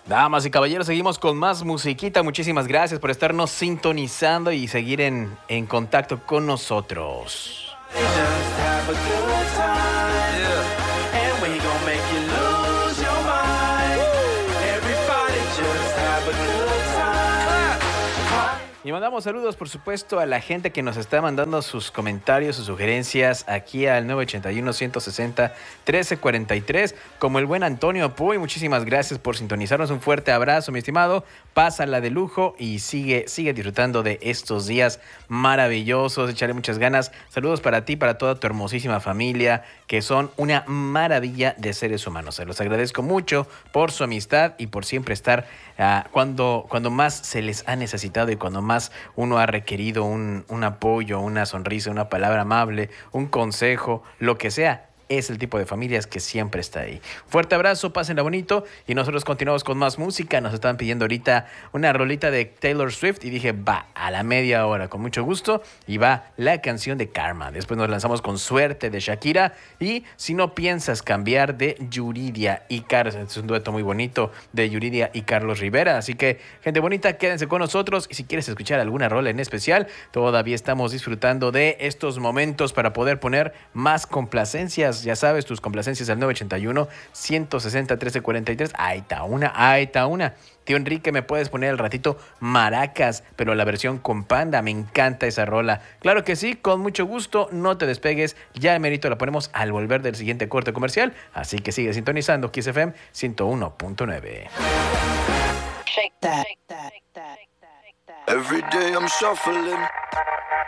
Damas y caballeros, seguimos con más musiquita. Muchísimas gracias por estarnos sintonizando y seguir en contacto con nosotros. Y mandamos saludos, por supuesto, a la gente que nos está mandando sus comentarios, sus sugerencias aquí al 981-160-1343, como el buen Antonio Puy. Muchísimas gracias por sintonizarnos. Un fuerte abrazo, mi estimado. Pásala de lujo y sigue disfrutando de estos días maravillosos. Échale muchas ganas. Saludos para ti, para toda tu hermosísima familia, que son una maravilla de seres humanos. Se los agradezco mucho por su amistad y por siempre estar cuando más se les ha necesitado y cuando más uno ha requerido un apoyo, una sonrisa, una palabra amable, un consejo, lo que sea. Es el tipo de familias que siempre está ahí. Fuerte abrazo, pásenla bonito y nosotros continuamos con más música. Nos estaban pidiendo ahorita una rolita de Taylor Swift y dije, va, a la media hora, con mucho gusto. Y va la canción de Karma. Después nos lanzamos con Suerte de Shakira y Si no piensas cambiar de Yuridia y Carlos. Es un dueto muy bonito de Yuridia y Carlos Rivera. Así que, gente bonita, quédense con nosotros y si quieres escuchar alguna rola en especial, todavía estamos disfrutando de estos momentos para poder poner más complacencias. Ya sabes, tus complacencias al 981-160-1343. Ahí está una. Tío Enrique, me puedes poner al ratito Maracas, pero la versión con Panda. Me encanta esa rola. Claro que sí, con mucho gusto. No te despegues. Ya el mérito la ponemos al volver del siguiente corte comercial. Así que sigue sintonizando Kiss FM 101.9. Shake that. Every day I'm shuffling.